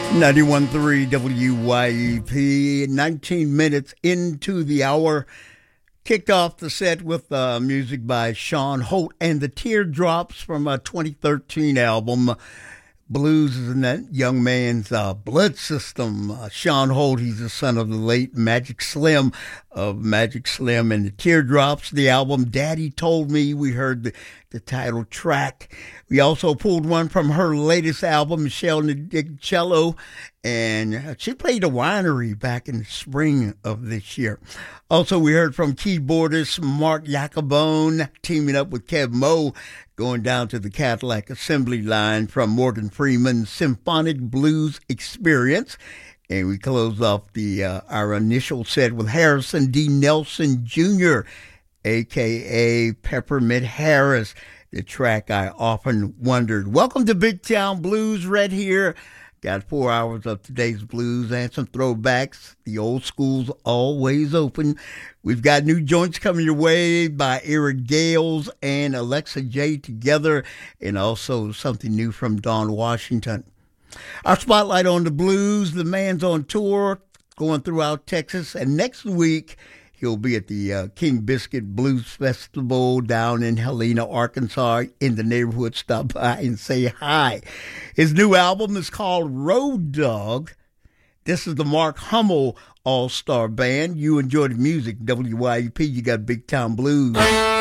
91.3 WYEP, 19 minutes into the hour. Kicked off the set with music by Sean Holt and the Teardrops from a 2013 album. Blues is in that young man's blood system. Sean Holt, he's the son of the late Magic Slim of Magic Slim and the Teardrops. The album Daddy Told Me, we heard the title track. We also pulled one from her latest album, Michelle Nadicello, and she played a winery back in the spring of this year. Also, we heard from keyboardist Mark Jacobone teaming up with Kev Moe, going down to the Cadillac Assembly Line from Morgan Freeman's Symphonic Blues Experience. And we close off our initial set with Harrison D. Nelson Jr., a.k.a. Peppermint Harris, the track I Often Wondered. Welcome to Big Town Blues, right here. Got 4 hours of today's blues and some throwbacks. The old school's always open. We've got new joints coming your way by Eric Gales and Alexa J together, and also something new from Don Washington. Our spotlight on the blues, the man's on tour, going throughout Texas, and next week he'll be at the King Biscuit Blues Festival down in Helena, Arkansas, in the neighborhood. Stop by and say hi. His new album is called Road Dog. This is the Mark Hummel All-Star Band. You enjoy the music, WYEP, you got Big Town Blues.